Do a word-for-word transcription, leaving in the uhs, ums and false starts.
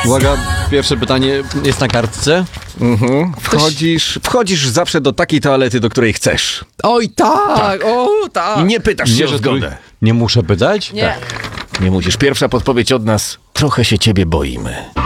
Uwaga, pierwsze pytanie jest na kartce. Mhm. Wchodzisz, wchodzisz zawsze do takiej toalety, do której chcesz. Oj, tak, o, tak. I nie pytasz się Nie, o że zgodę. Nie muszę pytać? Nie. Nie musisz. Pierwsza podpowiedź od nas. Trochę się ciebie boimy.